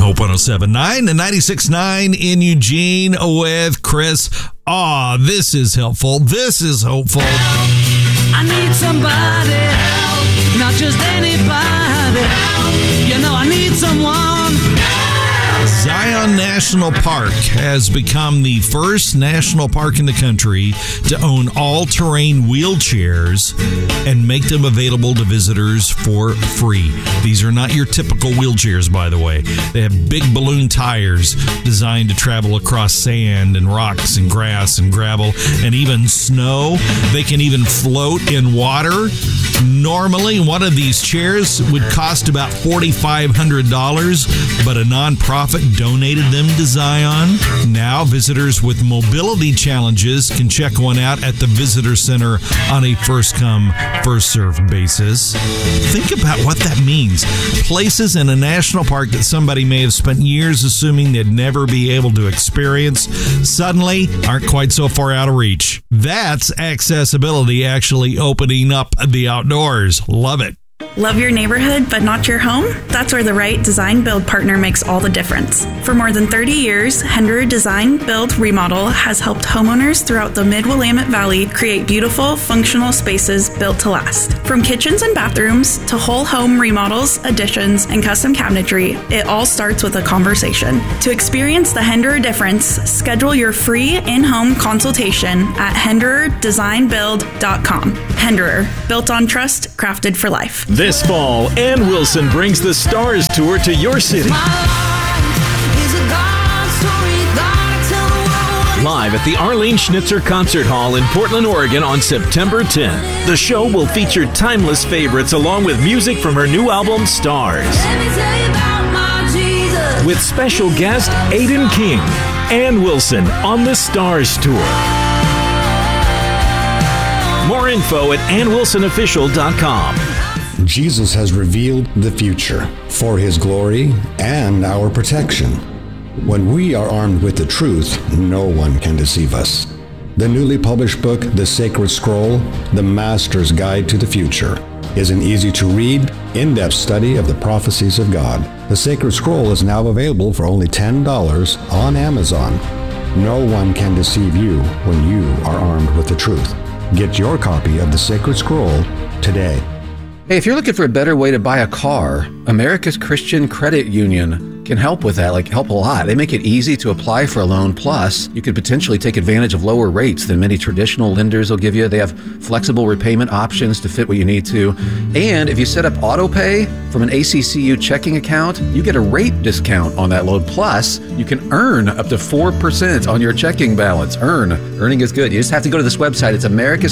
Hope 107.9 and 96.9 in Eugene with Chris. Aw, this is helpful. This is hopeful. I need somebody help, not just anybody help. You know I need someone. Zion National Park has become the first national park in the country to own all-terrain wheelchairs and make them available to visitors for free. These are not your typical wheelchairs, by the way. They have big balloon tires designed to travel across sand and rocks and grass and gravel and even snow. They can even float in water. Normally, one of these chairs would cost about $4,500, but a nonprofit donated them to Zion. Now, visitors with mobility challenges can check one out at the visitor center on a first-come, first-served basis. Think about what that means. Places in a national park that somebody may have spent years assuming they'd never be able to experience suddenly aren't quite so far out of reach. That's accessibility actually opening up the outdoors. Love it. Love your neighborhood, but not your home? That's where the right design build partner makes all the difference. For more than 30 years, Henderer Design Build Remodel has helped homeowners throughout the Mid-Willamette Valley create beautiful, functional spaces built to last. From kitchens and bathrooms to whole home remodels, additions, and custom cabinetry, it all starts with a conversation. To experience the Henderer difference, schedule your free in-home consultation at hendererdesignbuild.com. Henderer, built on trust, crafted for life. This fall, Ann Wilson brings the Stars Tour to your city. Live at the Arlene Schnitzer Concert Hall in Portland, Oregon on September 10th. The show will feature timeless favorites along with music from her new album, Stars. With special guest Aiden King. Ann Wilson on the Stars Tour. More info at AnnWilsonOfficial.com. Jesus has revealed the future for His glory and our protection. When we are armed with the truth, no one can deceive us. The newly published book, The Sacred Scroll, The Master's Guide to the Future, is an easy-to-read, in-depth study of the prophecies of God. The Sacred Scroll is now available for only $10 on Amazon. No one can deceive you when you are armed with the truth. Get your copy of The Sacred Scroll today. Hey, if you're looking for a better way to buy a car, America's Christian Credit Union can help with that, help a lot. They make it easy to apply for a loan. Plus, you could potentially take advantage of lower rates than many traditional lenders will give you. They have flexible repayment options to fit what you need to. And if you set up auto pay from an ACCU checking account, you get a rate discount on that loan. Plus, you can earn up to 4% on your checking balance. Earning is good. You just have to go to this website. It's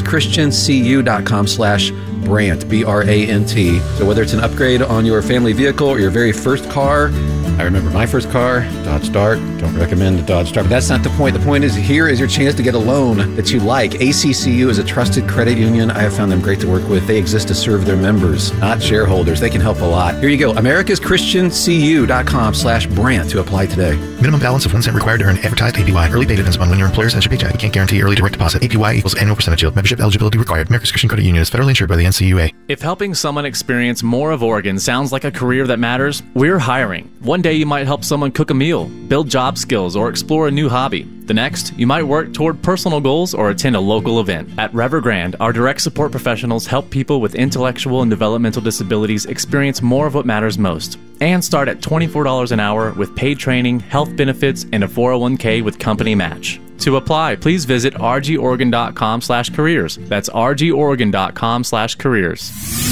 americaschristiancu.com/Brant, B-R-A-N-T. So whether it's an upgrade on your family vehicle or your very first car, I remember my first car, Dodge Dart. Don't recommend the Dodge Dart, but that's not the point. The point is, here is your chance to get a loan that you like. ACCU is a trusted credit union. I have found them great to work with. They exist to serve their members, not shareholders. They can help a lot. Here you go, americaschristiancu.com/Brant to apply today. Minimum balance of 1 cent required to earn advertised APY. Early pay depends upon when your employer sends your paycheck. We can't guarantee early direct deposit. APY equals annual percentage yield. Membership eligibility required. America's Christian Credit Union is federally insured by the NCUA. If helping someone experience more of Oregon sounds like a career that matters, we're hiring. One day you might help someone cook a meal, build job skills, or explore a new hobby. The next, you might work toward personal goals or attend a local event. At Evergrande, our direct support professionals help people with intellectual and developmental disabilities experience more of what matters most. And start at $24 an hour with paid training, health benefits, and a 401k with company match. To apply, please visit rgoregon.com/careers. That's rgoregon.com/careers.